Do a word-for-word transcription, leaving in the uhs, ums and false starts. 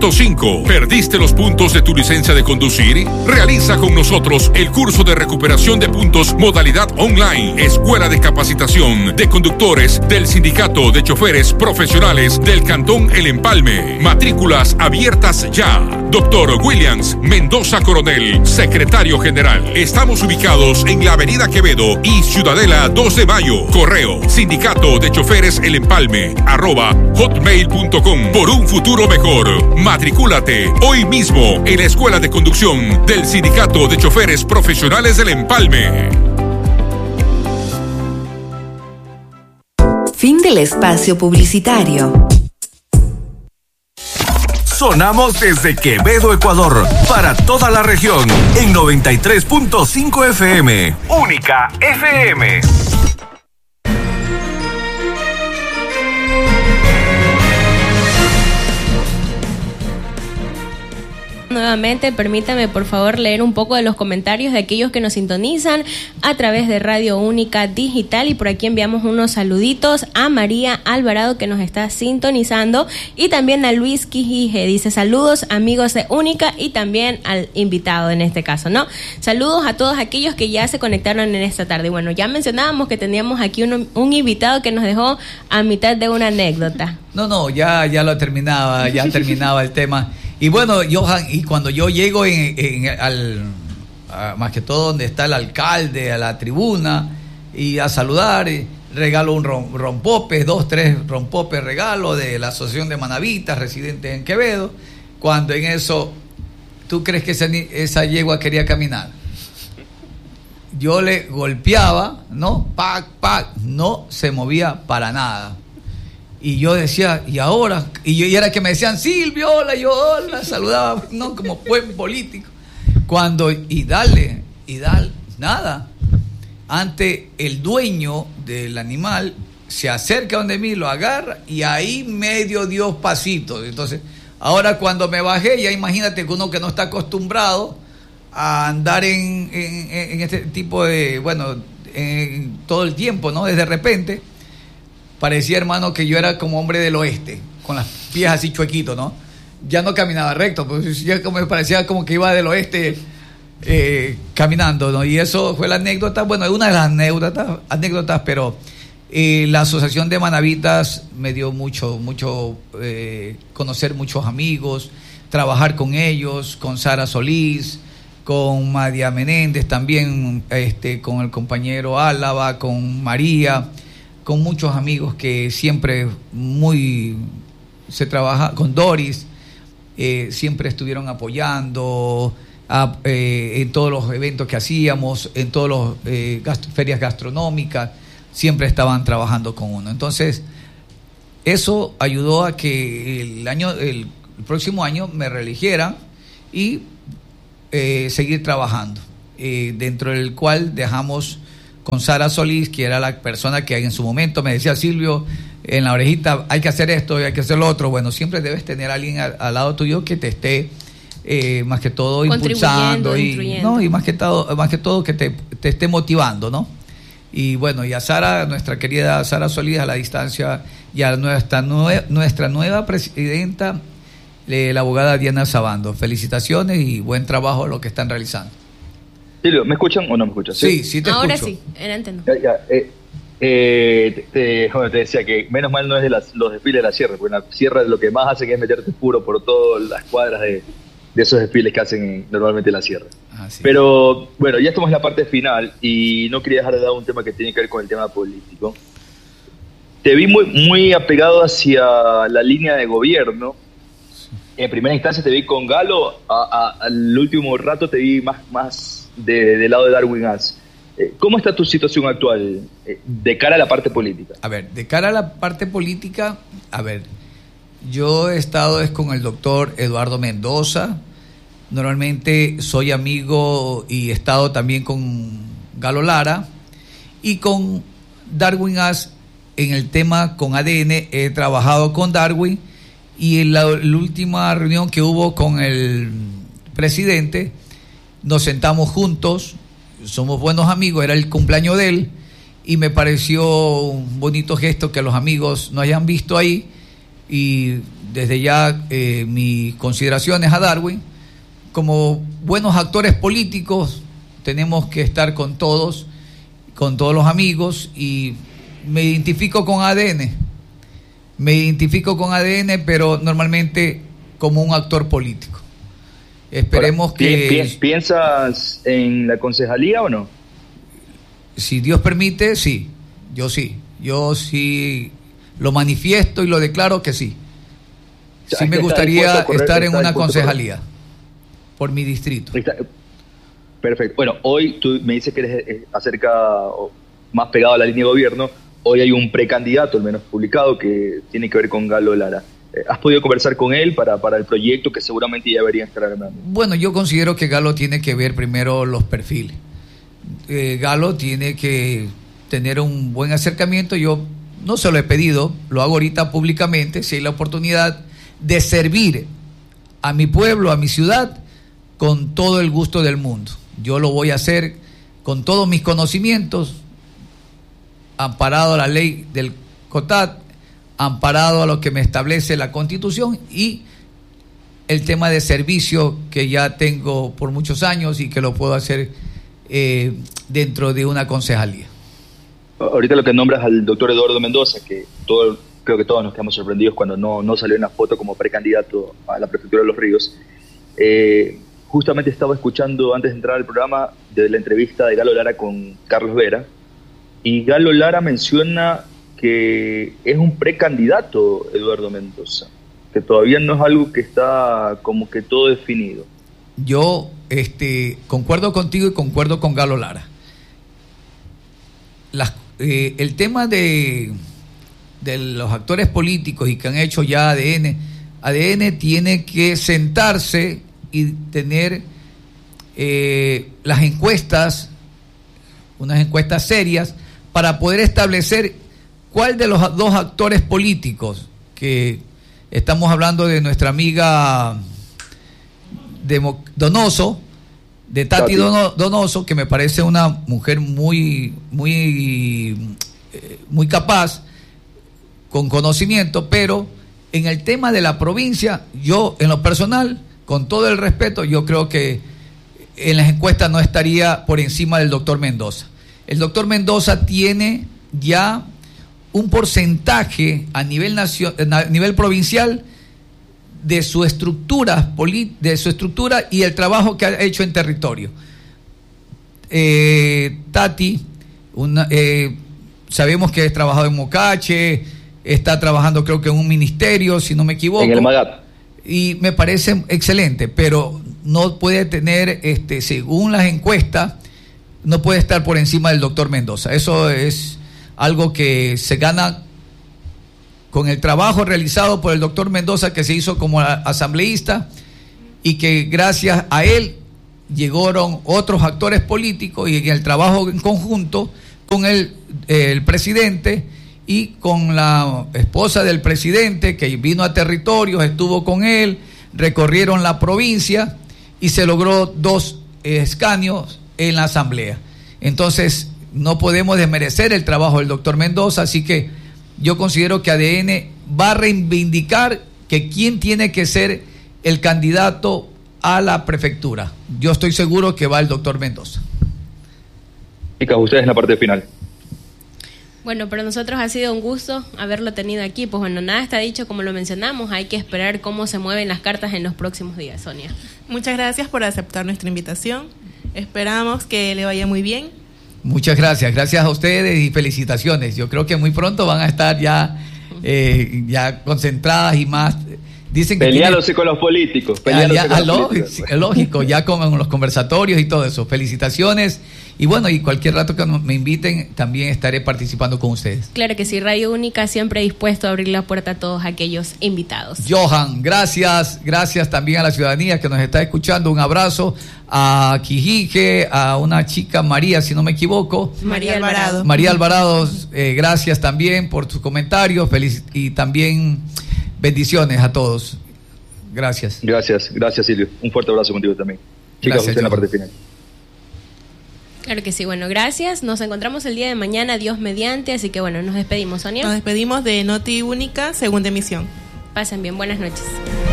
punto cinco. ¿Perdiste los puntos de tu licencia de conducir? Realiza con nosotros el curso de recuperación de puntos modalidad online. Escuela de Capacitación de Conductores del Sindicato de Choferes Profesionales del Cantón El Empalme. Matrículas abiertas ya. Doctor Williams Mendoza Coronel, Secretario General. Estamos ubicados en la Avenida Quevedo y Ciudadela dos de Mayo. Correo Sindicato de Choferes El Empalme arroba hotmail punto com. Por un futuro mejor. Matricúlate hoy mismo en la Escuela de Conducción del Sindicato de Choferes Profesionales del Empalme. Fin del espacio publicitario. Sonamos desde Quevedo, Ecuador, para toda la región, en noventa y tres punto cinco F M. Única F M. Nuevamente, permítame por favor leer un poco de los comentarios de aquellos que nos sintonizan a través de Radio Única Digital, y por aquí enviamos unos saluditos a María Alvarado, que nos está sintonizando, y también a Luis Quijije. Dice: saludos amigos de Única, y también al invitado en este caso, ¿no? Saludos a todos aquellos que ya se conectaron en esta tarde. Bueno, ya mencionábamos que teníamos aquí un, un invitado que nos dejó a mitad de una anécdota. No, no, ya, ya lo terminaba, ya terminaba el tema. Y bueno, Johan, y cuando yo llego en, en, al, a, más que todo donde está el alcalde, a la tribuna, y a saludar, y regalo un rom, rompope, dos, tres rompopes regalo de la Asociación de Manavitas, residentes en Quevedo, cuando en eso, ¿tú crees que esa, esa yegua quería caminar? Yo le golpeaba, ¿no? Pac, pac, no se movía para nada. Y yo decía, ¿y ahora? Y yo y era que me decían, Silvio, hola, yo hola, saludaba, no, como buen político. Cuando, y dale, y dale, nada. Ante el dueño del animal se acerca donde mí, lo agarra, y ahí medio dio pasitos. Entonces, ahora cuando me bajé, ya imagínate que uno que no está acostumbrado a andar en, en, en este tipo de, bueno, en, todo el tiempo, ¿no? Desde repente, parecía, hermano, que yo era como hombre del oeste, con las pies así chuequitos, ¿no? Ya no caminaba recto, pues ya como me parecía como que iba del oeste eh, caminando, ¿no? Y eso fue la anécdota, bueno, una de las anécdotas, anécdotas pero eh, la Asociación de Manavitas me dio mucho, mucho, eh, conocer muchos amigos, trabajar con ellos, con Sara Solís, con María Menéndez también, este, con el compañero Álava, con María, con muchos amigos que siempre muy se trabaja, con Doris, eh, siempre estuvieron apoyando a, eh, en todos los eventos que hacíamos, en todas las eh, gast- ferias gastronómicas, siempre estaban trabajando con uno. Entonces, eso ayudó a que el año, el, el próximo año me reeligieran y eh, seguir trabajando, eh, dentro del cual dejamos con Sara Solís, que era la persona que en su momento me decía, Silvio, en la orejita, hay que hacer esto y hay que hacer lo otro. Bueno, siempre debes tener a alguien al, al lado tuyo que te esté, eh, más que todo, impulsando y, ¿no? y más que todo, más que todo que te, te esté motivando, ¿no? Y bueno, y a Sara, nuestra querida Sara Solís, a la distancia, y a nuestra, nue- nuestra nueva presidenta, eh, la abogada Diana Sabando. Felicitaciones y buen trabajo lo que están realizando. Silvio, ¿me escuchan o no me escuchan? Sí, sí, sí te Ahora escucho. sí, era entiendo. Ya, ya, eh, eh, te, te, bueno, te decía que menos mal no es de las, los desfiles de la sierra, porque en la sierra lo que más hacen es meterte puro por todas las cuadras de, de esos desfiles que hacen normalmente en la sierra. Ah, sí. Pero bueno, ya estamos en la parte final y no quería dejar de dar un tema que tiene que ver con el tema político. Te vi muy, muy apegado hacia la línea de gobierno. En primera instancia te vi con Galo, a, a, al último rato te vi más, más de, del lado de Darwin Haas. ¿Cómo está tu situación actual de cara a la parte política? A ver, de cara a la parte política, a ver, yo he estado es con el doctor Eduardo Mendoza, normalmente soy amigo y he estado también con Galo Lara, y con Darwin Haas en el tema con A D N he trabajado con Darwin, y en la, la última reunión que hubo con el presidente nos sentamos juntos, somos buenos amigos, era el cumpleaños de él y me pareció un bonito gesto que los amigos nos hayan visto ahí, y desde ya eh, mis consideraciones a Darwin. Como buenos actores políticos tenemos que estar con todos, con todos los amigos, y me identifico con A D N, me identifico con A D N, pero normalmente como un actor político. Esperemos Ahora, que... ¿Piensas en la concejalía o no? Si Dios permite, sí, yo sí, yo sí lo manifiesto y lo declaro que sí. Sí me gustaría correr, estar en una concejalía por mi distrito. Está, perfecto. Bueno, hoy tú me dices que eres acerca o más pegado a la línea de gobierno. Hoy hay un precandidato, al menos publicado, que tiene que ver con Galo Lara. ¿Has podido conversar con él para, para el proyecto que seguramente ya debería estar armando? Bueno, yo considero que Galo tiene que ver primero los perfiles. Eh, Galo tiene que tener un buen acercamiento. Yo no se lo he pedido, lo hago ahorita públicamente, si hay la oportunidad de servir a mi pueblo, a mi ciudad, con todo el gusto del mundo. Yo lo voy a hacer con todos mis conocimientos, amparado a la ley del COTAD, amparado a lo que me establece la Constitución y el tema de servicio que ya tengo por muchos años y que lo puedo hacer eh, dentro de una concejalía. Ahorita lo que nombras al doctor Eduardo Mendoza, que todo, creo que todos nos quedamos sorprendidos cuando no, no salió en la foto como precandidato a la prefectura de Los Ríos. Eh, justamente estaba escuchando antes de entrar al programa de la entrevista de Galo Lara con Carlos Vera, y Galo Lara menciona que es un precandidato Eduardo Mendoza, que todavía no es algo que está como que todo definido. Yo este, concuerdo contigo y concuerdo con Galo Lara. Las, eh, el tema de, de los actores políticos y que han hecho ya A D N, A D N tiene que sentarse y tener eh, las encuestas, unas encuestas serias, para poder establecer cuál de los dos actores políticos, que estamos hablando de nuestra amiga Donoso, de Tati, Tati. Donoso, que me parece una mujer muy, muy, muy capaz, con conocimiento, pero en el tema de la provincia, yo en lo personal, con todo el respeto, yo creo que en las encuestas no estaría por encima del doctor Mendoza. El doctor Mendoza tiene ya un porcentaje a nivel nacional, a nivel provincial de su estructura de su estructura y el trabajo que ha hecho en territorio. Eh, Tati, una, eh, sabemos que ha trabajado en Mocache, está trabajando creo que en un ministerio, si no me equivoco. En el MAGAP. Y me parece excelente, pero no puede tener, este, según las encuestas, no puede estar por encima del doctor Mendoza. Eso es algo que se gana con el trabajo realizado por el doctor Mendoza, que se hizo como asambleísta, y que gracias a él llegaron otros actores políticos, y en el trabajo en conjunto con el, el presidente y con la esposa del presidente, que vino a territorios, estuvo con él, recorrieron la provincia y se logró dos escaños en la asamblea. Entonces no podemos desmerecer el trabajo del doctor Mendoza, así que yo considero que A D N va a reivindicar que quién tiene que ser el candidato a la prefectura. Yo estoy seguro que va el doctor Mendoza. Chicas, ustedes en la parte final. Bueno, para nosotros ha sido un gusto haberlo tenido aquí. Pues bueno, nada está dicho, como lo mencionamos, hay que esperar cómo se mueven las cartas en los próximos días, Sonia. Muchas gracias por aceptar nuestra invitación. Esperamos que le vaya muy bien. Muchas gracias, gracias a ustedes y felicitaciones. Yo creo que muy pronto van a estar ya, eh, ya concentradas y más. Dicen que peleándose tiene, con los políticos. Peleándose ya, con los lógico, políticos. lógico, ya con los conversatorios y todo eso. Felicitaciones. Y bueno, y cualquier rato que me inviten, también estaré participando con ustedes. Claro que sí, Radio Única siempre dispuesto a abrir la puerta a todos aquellos invitados. Johan, gracias, gracias también a la ciudadanía que nos está escuchando. Un abrazo a Quijique, a una chica María, si no me equivoco. María Alvarado. María Alvarado, eh, gracias también por tus comentarios, feliz, y también bendiciones a todos. Gracias. Gracias, gracias Silvio. Un fuerte abrazo contigo también. Chicas, Gracias, usted en la parte final. Claro que sí, bueno, gracias. Nos encontramos el día de mañana, Dios mediante, así que bueno, nos despedimos, Sonia. Nos despedimos de Noti Única, segunda emisión. Pasen bien, buenas noches.